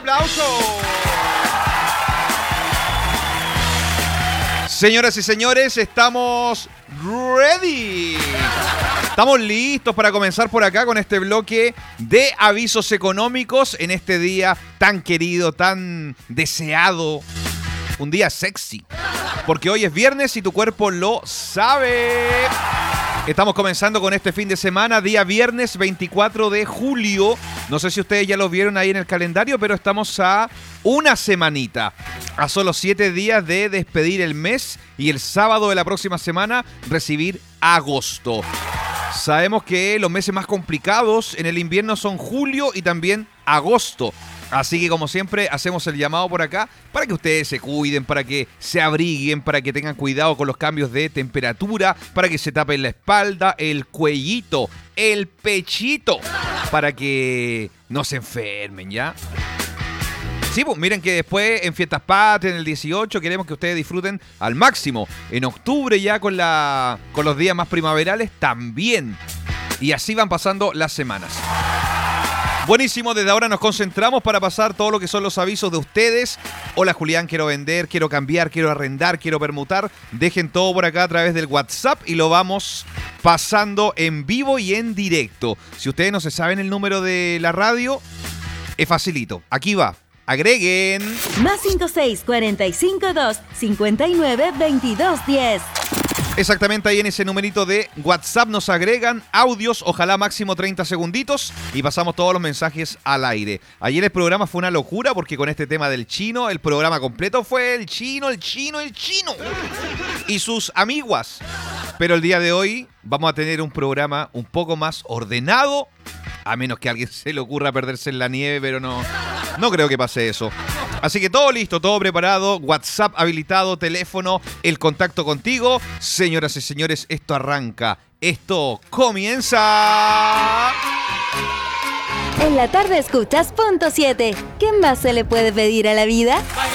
aplauso. Señoras y señores, estamos ready. Estamos listos para comenzar por acá con este bloque de avisos económicos en este día tan querido, tan deseado. Un día sexy, porque hoy es viernes y tu cuerpo lo sabe. Estamos comenzando con este fin de semana, día viernes 24 de julio. No sé si ustedes ya lo vieron ahí en el calendario, pero estamos a una semanita. A solo 7 días de despedir el mes y el sábado de la próxima semana recibir agosto. Sabemos que los meses más complicados en el invierno son julio y también agosto. Así que, como siempre, hacemos el llamado por acá para que ustedes se cuiden, para que se abriguen, para que tengan cuidado con los cambios de temperatura, para que se tapen la espalda, el cuellito, el pechito, para que no se enfermen, ¿ya? Sí, pues miren que después en Fiestas Patrias, en el 18, queremos que ustedes disfruten al máximo. En octubre ya con los días más primaverales también. Y así van pasando las semanas. Buenísimo, desde ahora nos concentramos para pasar todo lo que son los avisos de ustedes. Hola Julián, quiero vender, quiero cambiar, quiero arrendar, quiero permutar. Dejen todo por acá a través del WhatsApp y lo vamos pasando en vivo y en directo. Si ustedes no se saben el número de la radio, es facilito. Aquí va. Agreguen. Más 56-45-2 59-22-10. Exactamente ahí en ese numerito de WhatsApp nos agregan audios, ojalá máximo 30 segunditos y pasamos todos los mensajes al aire. Ayer el programa fue una locura porque con este tema del chino, el programa completo fue el chino y sus amiguas. Pero el día de hoy vamos a tener un programa un poco más ordenado, a menos que a alguien se le ocurra perderse en la nieve, pero no creo que pase eso. Así que todo listo, todo preparado, WhatsApp habilitado, teléfono, el contacto contigo. Señoras y señores, esto arranca, esto comienza. En la tarde escuchas Punto 7. ¿Qué más se le puede pedir a la vida?